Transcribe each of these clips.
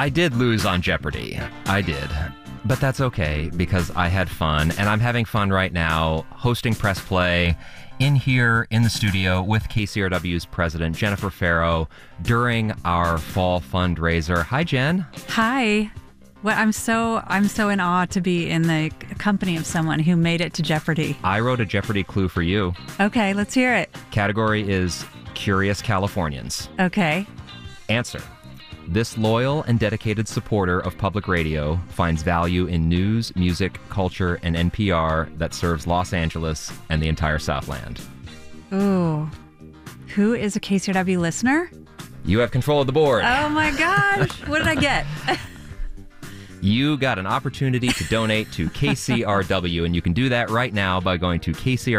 I did lose on Jeopardy. I did. But that's okay because I had fun, and I'm having fun right now hosting Press Play in here in the studio with KCRW's president, Jennifer Farrow, during our fall fundraiser. Hi, Jen. Hi. Well, I'm so in awe to be in the company of someone who made it to Jeopardy. I wrote a Jeopardy clue for you. Okay, let's hear it. Category is Curious Californians. Okay. Answer. This loyal and dedicated supporter of public radio finds value in news, music, culture, and NPR that serves Los Angeles and the entire Southland. Ooh. Who is a KCRW listener? You have control of the board. Oh my gosh. What did I get? You got an opportunity to donate to KCRW, and you can do that right now by going to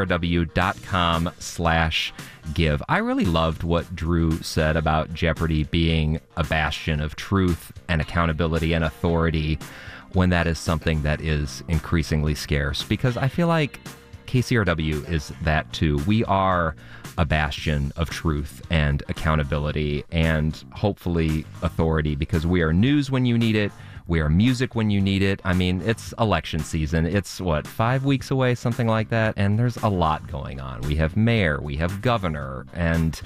kcrw.com/give. I really loved what Drew said about Jeopardy being a bastion of truth and accountability and authority when that is something that is increasingly scarce, because I feel like KCRW is that too. We are a bastion of truth and accountability and hopefully authority, because we are news when you need it. We are music when you need it. I mean, it's election season. It's, 5 weeks away, something like that, and there's a lot going on. We have mayor, we have governor, and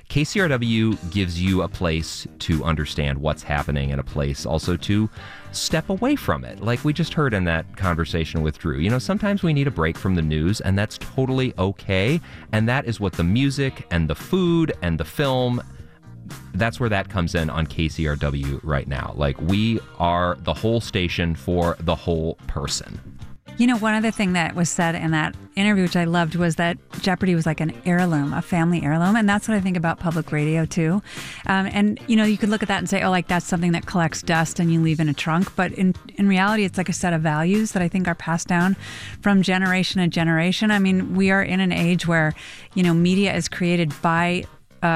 KCRW gives you a place to understand what's happening and a place also to step away from it. Like we just heard in that conversation with Drew. You know, sometimes we need a break from the news, and that's totally okay, and that is what the music and the food and the film, that's where that comes in on KCRW right now. Like, we are the whole station for the whole person. You know, one other thing that was said in that interview, which I loved, was that Jeopardy was like an heirloom, a family heirloom. And that's what I think about public radio, too. And, you know, you could look at that and say, oh, like that's something that collects dust and you leave in a trunk. But in reality, it's like a set of values that I think are passed down from generation to generation. I mean, we are in an age where, you know, media is created by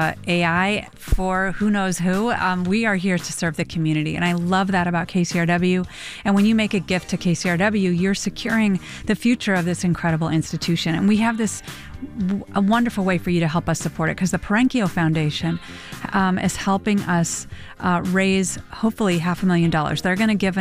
AI for who knows who. We are here to serve the community, and I love that about KCRW. And when you make a gift to KCRW, you're securing the future of this incredible institution. And we have this a wonderful way for you to help us support it, because the Parenkio Foundation is helping us raise hopefully $500,000. They're going to give a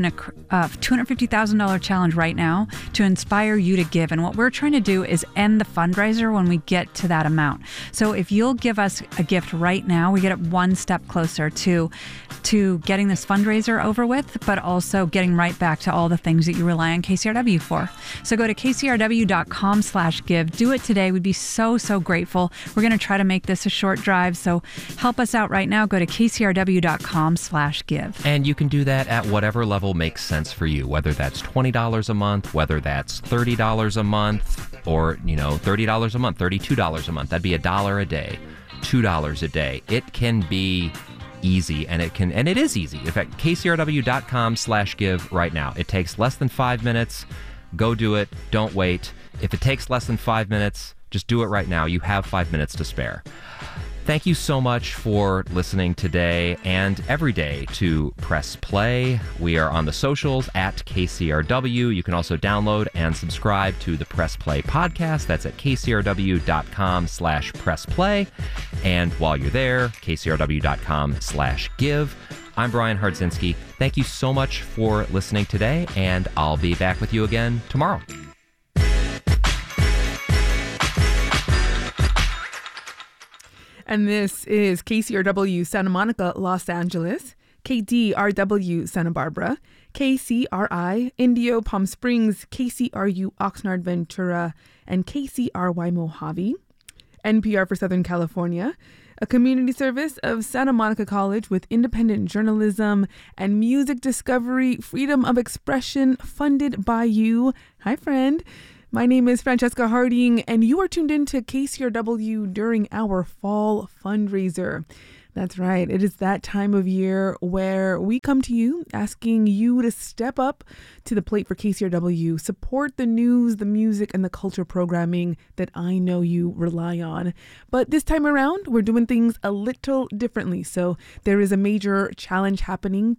$250,000 challenge right now to inspire you to give. And what we're trying to do is end the fundraiser when we get to that amount. So if you'll give us a gift right now, we get it one step closer to getting this fundraiser over with, but also getting right back to all the things that you rely on KCRW for. So go to kcrw.com/give. Do it today. We'd be so grateful. We're going to try to make this a short drive, so help us out right now. Go to kcrw.com/give. And you can do that at whatever level makes sense for you, whether that's $20 a month, whether that's $30 a month, or, you know, $30 a month, $32 a month. That'd be $1 a day, $2 a day. It can be easy, and it is easy. In fact, kcrw.com/give right now. It takes less than 5 minutes. Go do it. Don't wait. If it takes less than 5 minutes, just do it right now. You have 5 minutes to spare. Thank you so much for listening today and every day to Press Play. We are on the socials at KCRW. You can also download and subscribe to the Press Play podcast. That's at kcrw.com/pressplay. And while you're there, kcrw.com/give. I'm Brian Hardzinski. Thank you so much for listening today, and I'll be back with you again tomorrow. And this is KCRW Santa Monica, Los Angeles, KDRW Santa Barbara, KCRI Indio Palm Springs, KCRU Oxnard Ventura, and KCRY Mojave, NPR for Southern California, a community service of Santa Monica College with independent journalism and music discovery, freedom of expression, funded by you. Hi, friend. My name is Francesca Harding, and you are tuned in to KCRW during our fall fundraiser. That's right. It is that time of year where we come to you asking you to step up to the plate for KCRW, support the news, the music, and the culture programming that I know you rely on. But this time around, we're doing things a little differently. So there is a major challenge happening,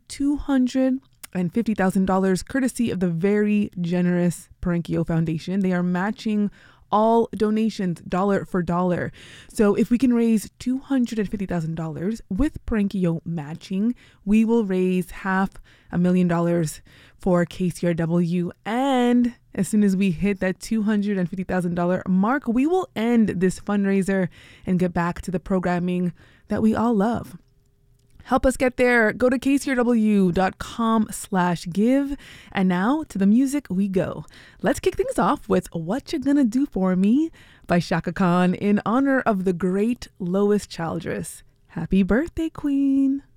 $250,000 courtesy of the very generous Parenkio Foundation. They are matching All donations, dollar for dollar. So if we can raise $250,000 with Prankio matching, we will raise $500,000 for KCRW. And as soon as we hit that $250,000 mark, we will end this fundraiser and get back to the programming that we all love. Help us get there. Go to kcrw.com/give. And now to the music we go. Let's kick things off with What You Gonna Do For Me by Chaka Khan in honor of the great Lois Childress. Happy birthday, Queen.